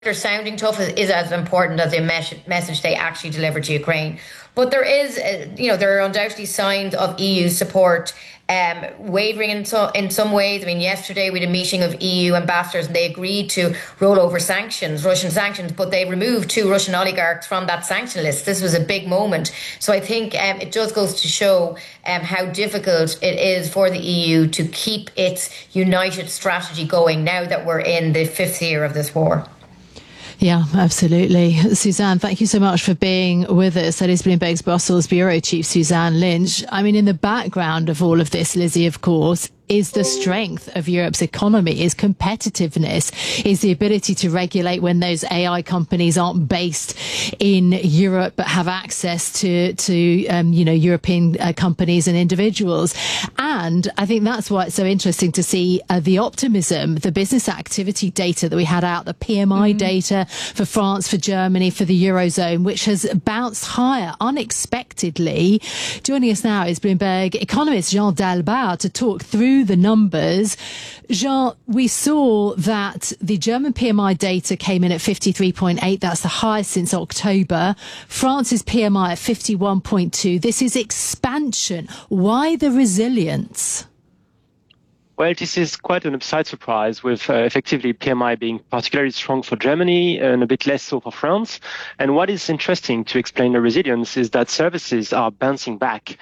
they're sounding tough is as important as the message they actually deliver to Ukraine. But there is, there are undoubtedly signs of EU support wavering in some ways. I mean, yesterday we had a meeting of EU ambassadors and they agreed to roll over Russian sanctions, but they removed 2 Russian oligarchs from that sanction list. This was a big moment. So I think it just goes to show how difficult it is for the EU to keep its united strategy going now that we're in the 5th year of this war. Yeah, absolutely. Suzanne, thank you so much for being with us. That is Bloomberg's Brussels Bureau Chief Suzanne Lynch. I mean, in the background of all of this, Lizzie, of course, is the strength of Europe's economy, is competitiveness, is the ability to regulate when those AI companies aren't based in Europe but have access to European companies and individuals. And I think that's why it's so interesting to see the optimism, the business activity data that we had out, the PMI data for France, for Germany, for the Eurozone, which has bounced higher unexpectedly. Joining us now is Bloomberg economist Jean Dalbard to talk through the numbers. Jean, we saw that the German PMI data came in at 53.8. That's the highest since October. France's PMI at 51.2. This is expansion. Why the resilience? Well, this is quite an upside surprise with effectively PMI being particularly strong for Germany and a bit less so for France. And what is interesting to explain the resilience is that services are bouncing back.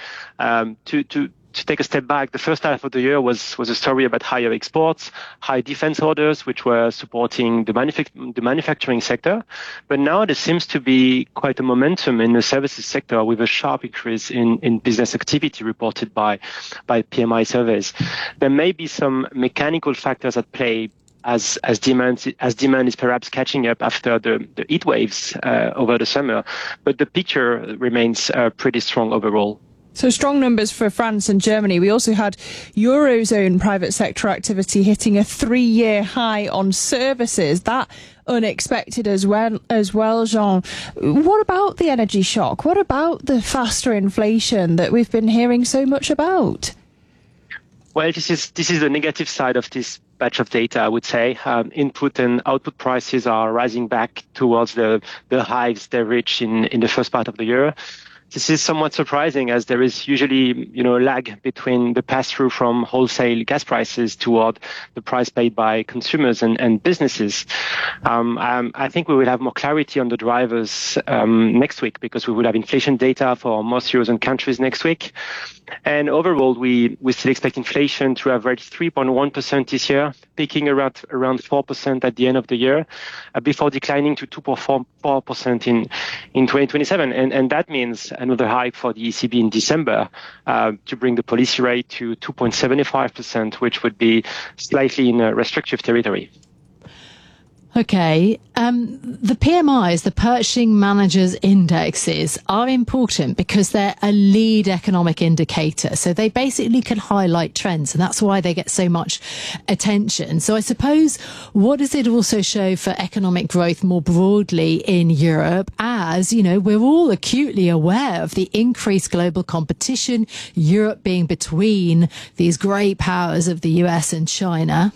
To take a step back, the first half of the year was a story about higher exports, high defense orders, which were supporting the manufacturing sector. But now there seems to be quite a momentum in the services sector with a sharp increase in business activity reported by PMI surveys. There may be some mechanical factors at play as demand is perhaps catching up after the heat waves over the summer, but the picture remains pretty strong overall. So strong numbers for France and Germany. We also had Eurozone private sector activity hitting a 3-year high on services. That unexpected as well, Jean. What about the energy shock? What about the faster inflation that we've been hearing so much about? Well, this is the negative side of this batch of data, I would say. Input and output prices are rising back towards the highs they reached in the first part of the year. This is somewhat surprising as there is usually, a lag between the pass-through from wholesale gas prices toward the price paid by consumers and businesses. I think we will have more clarity on the drivers next week because we will have inflation data for most Eurozone countries next week. And overall, we still expect inflation to average 3.1% this year, peaking around 4% at the end of the year, before declining to 2.4% in 2027. And that means another hike for the ECB in December to bring the policy rate to 2.75%, which would be slightly in restrictive territory. Okay. The PMIs, the Purchasing Managers Indexes, are important because they're a lead economic indicator. So they basically can highlight trends, and that's why they get so much attention. So I suppose, what does it also show for economic growth more broadly in Europe? As, we're all acutely aware of the increased global competition, Europe being between these great powers of the US and China.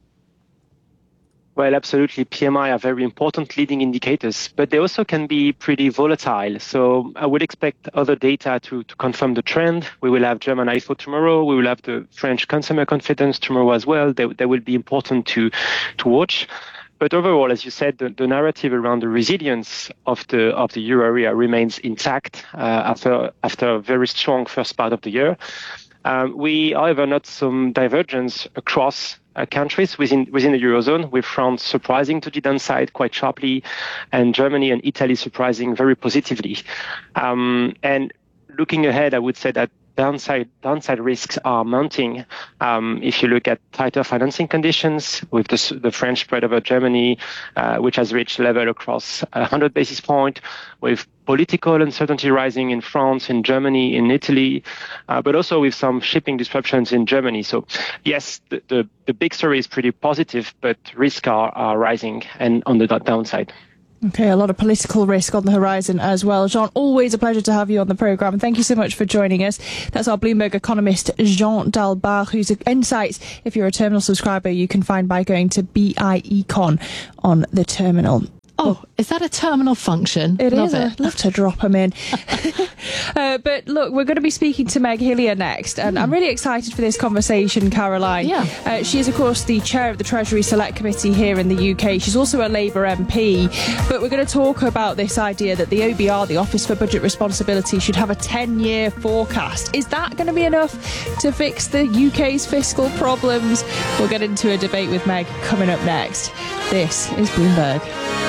Well, absolutely. PMI are very important leading indicators, but they also can be pretty volatile. So I would expect other data to confirm the trend. We will have German IFO tomorrow. We will have the French consumer confidence tomorrow as well. They will be important to watch. But overall, as you said, the narrative around the resilience of the euro area remains intact after a very strong first part of the year. We, however, not some divergence across countries within the Eurozone, with France surprising to the downside quite sharply, and Germany and Italy surprising very positively. And looking ahead, I would say that downside risks are mounting. If you look at tighter financing conditions with the French spread over Germany, which has reached level across 100 basis points, with political uncertainty rising in France, in Germany, in Italy, but also with some shipping disruptions in Germany. So yes, the big story is pretty positive, but risks are rising and on the downside. Okay, a lot of political risk on the horizon as well. Jean, always a pleasure to have you on the programme. Thank you so much for joining us. That's our Bloomberg economist, Jean Dalbar, whose insights, if you're a terminal subscriber, you can find by going to BI Econ on the terminal. Oh, is that a terminal function? It is. I'd love to drop them in. But look, we're going to be speaking to Meg Hillier next, and I'm really excited for this conversation, Caroline. Yeah. She is, of course, the chair of the Treasury Select Committee here in the UK. She's also a Labour MP. But we're going to talk about this idea that the OBR, the Office for Budget Responsibility, should have a 10-year forecast. Is that going to be enough to fix the UK's fiscal problems? We'll get into a debate with Meg coming up next. This is Bloomberg.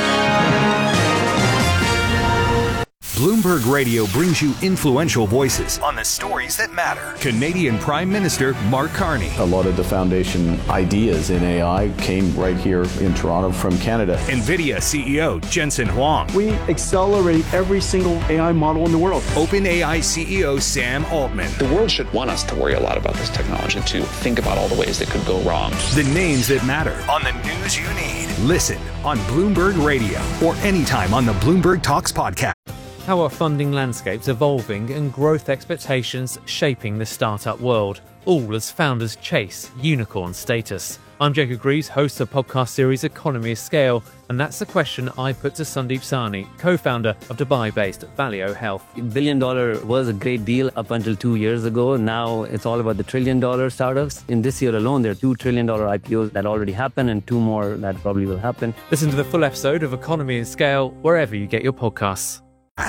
Bloomberg Radio brings you influential voices on the stories that matter. Canadian Prime Minister Mark Carney. A lot of the foundation ideas in AI came right here in Toronto from Canada. NVIDIA CEO Jensen Huang. We accelerate every single AI model in the world. OpenAI CEO Sam Altman. The world should want us to worry a lot about this technology, to think about all the ways that could go wrong. The names that matter on the news you need. Listen on Bloomberg Radio or anytime on the Bloomberg Talks podcast. How are funding landscapes evolving and growth expectations shaping the startup world, all as founders chase unicorn status? I'm Jacob Greaves, host of the podcast series Economy of Scale, and that's the question I put to Sandeep Sahni, co-founder of Dubai-based Valeo Health. $1 billion was a great deal up until 2 years ago. Now it's all about the $1 trillion startups. In this year alone, there are $2 trillion IPOs that already happened and 2 more that probably will happen. Listen to the full episode of Economy of Scale wherever you get your podcasts.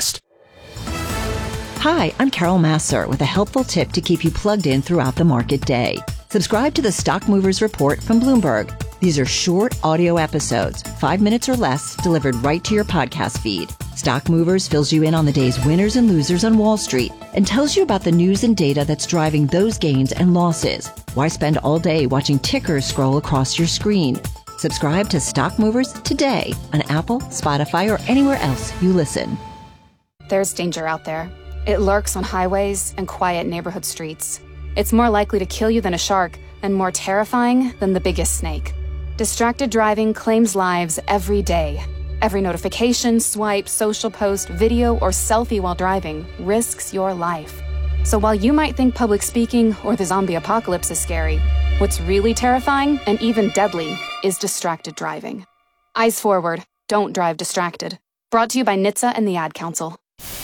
Hi, I'm Carol Massar with a helpful tip to keep you plugged in throughout the market day. Subscribe to the Stock Movers Report from Bloomberg. These are short audio episodes, 5 minutes or less, delivered right to your podcast feed. Stock Movers fills you in on the day's winners and losers on Wall Street and tells you about the news and data that's driving those gains and losses. Why spend all day watching tickers scroll across your screen? Subscribe to Stock Movers today on Apple, Spotify, or anywhere else you listen. There's danger out there. It lurks on highways and quiet neighborhood streets. It's more likely to kill you than a shark and more terrifying than the biggest snake. Distracted driving claims lives every day. Every notification, swipe, social post, video, or selfie while driving risks your life. So while you might think public speaking or the zombie apocalypse is scary, what's really terrifying and even deadly is distracted driving. Eyes forward. Don't drive distracted. Brought to you by NHTSA and the Ad Council.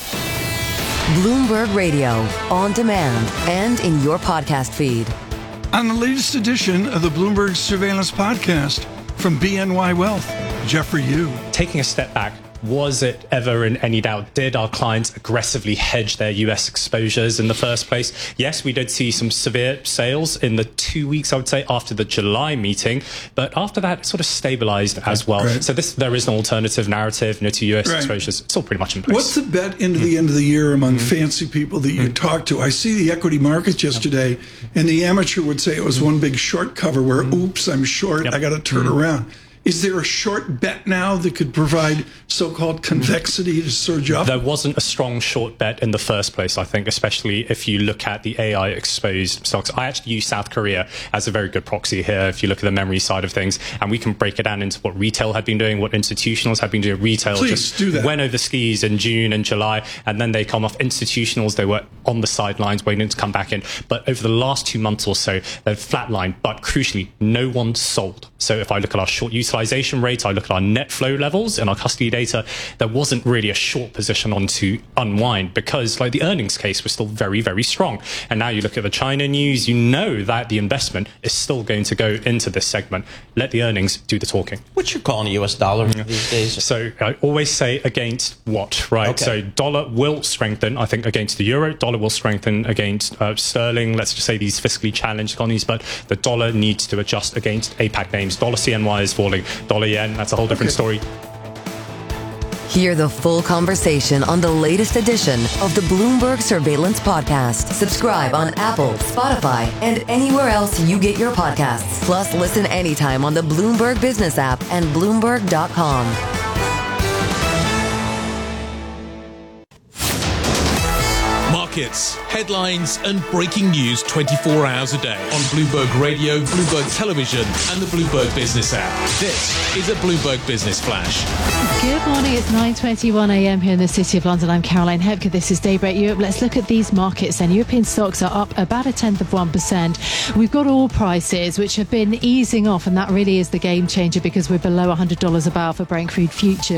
Bloomberg Radio, on demand and in your podcast feed. On the latest edition of the Bloomberg Surveillance Podcast from BNY Wealth, Jeffrey Yu. Taking a step back, was it ever in any doubt? Did our clients aggressively hedge their US exposures in the first place? Yes, we did see some severe sales in the 2 weeks, I would say, after the July meeting. But after that, it sort of stabilized as well. Right. So there is an alternative narrative to US exposures. It's all pretty much in place. What's the bet into the end of the year among fancy people that you talk to? I see the equity markets yesterday, and the amateur would say it was one big short cover where, oops, I'm short, I got to turn around. Is there a short bet now that could provide so-called convexity to surge up? There wasn't a strong short bet in the first place, I think, especially if you look at the AI-exposed stocks. I actually use South Korea as a very good proxy here if you look at the memory side of things, and we can break it down into what retail had been doing, what institutionals had been doing. Retail just went over skis in June and July, and then they come off. Institutionals, they were on the sidelines waiting to come back in. But over the last 2 months or so, they've flatlined, but crucially, no one sold. So if I look at our short utilization rate, I look at our net flow levels and our custody data, there wasn't really a short position on to unwind because the earnings case was still very, very strong. And now you look at the China news, you know that the investment is still going to go into this segment. Let the earnings do the talking. What's your call on the US dollar these days? So I always say against what, right? Okay. So dollar will strengthen, I think, against the euro. Dollar will strengthen against sterling, let's just say these fiscally challenged economies, but the dollar needs to adjust against APAC names. Dollar CNY is falling. Dollar yen, that's a whole different story. Hear the full conversation on the latest edition of the Bloomberg Surveillance Podcast. Subscribe on Apple, Spotify, and anywhere else you get your podcasts. Plus, listen anytime on the Bloomberg Business app and Bloomberg.com. markets, headlines and breaking news 24 hours a day on Bloomberg Radio, Bloomberg Television and the Bloomberg Business app. This is a Bloomberg Business Flash. Good morning, it's 9:21 a.m. here in the City of London. I'm Caroline Hepker. This is Daybreak Europe. Let's look at these markets then. European stocks are up about 0.1%. We've got oil prices which have been easing off, and that really is the game changer because we're below $100 a barrel for Brent crude futures.